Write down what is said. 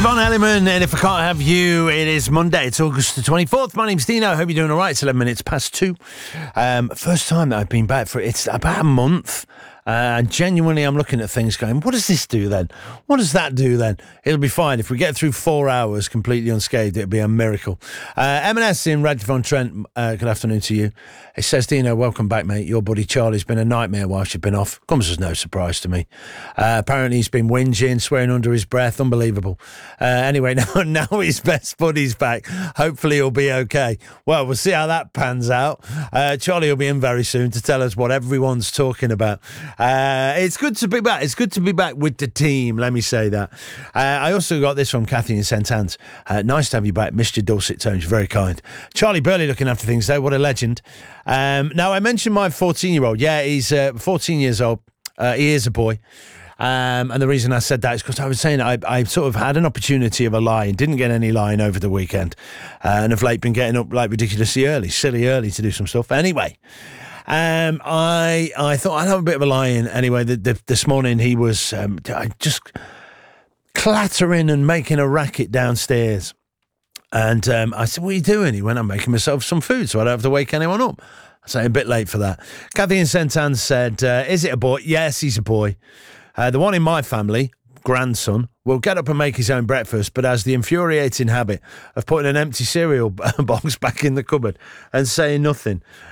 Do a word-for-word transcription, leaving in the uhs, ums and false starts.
Yvonne Elliman, and if I can't have you, it is Monday. It's August the twenty-fourth. My name's Dino. I hope you're doing all right. It's eleven minutes past two. Um, first time that I've been back for it's about a month. Uh, and genuinely, I'm looking at things going, what does this do then? What does that do then? It'll be fine. If we get through four hours completely unscathed, it'll be a miracle. Uh, M and S in Radcliffe-on-Trent, uh, good afternoon to you. It says, Dino, welcome back, mate. Your buddy Charlie's been a nightmare while she's been off. Comes as no surprise to me. Uh, apparently, he's been whinging, swearing under his breath. Unbelievable. Uh, anyway, now, now his best buddy's back. Hopefully, he'll be okay. Well, we'll see how that pans out. Uh, Charlie will be in very soon to tell us what everyone's talking about. Uh, it's good to be back. It's good to be back with the team. Let me say that. Uh, I also got this from Kathy in Saint Anne's. Uh, nice to have you back. Missed your dulcet tones. You're very kind. Charlie Burley looking after things though. What a legend. Um, now I mentioned my fourteen-year-old. Yeah, he's uh, fourteen years old. Uh, he is a boy. Um, and the reason I said that is because I was saying I, I sort of had an opportunity of a lie and didn't get any lying over the weekend. Uh, and of late been getting up like ridiculously early, silly early to do some stuff. Anyway. Um, I I thought I'd have a bit of a lie-in. Anyway, the, the, this morning he was um, just clattering and making a racket downstairs. And um, I said, what are you doing? He went, I'm making myself some food so I don't have to wake anyone up. I said, a bit late for that. Kathy in Saint Anne's said, uh, is it a boy? Yes, he's a boy. Uh, the one in my family, grandson, will get up and make his own breakfast, but has the infuriating habit of putting an empty cereal box back in the cupboard and saying nothing.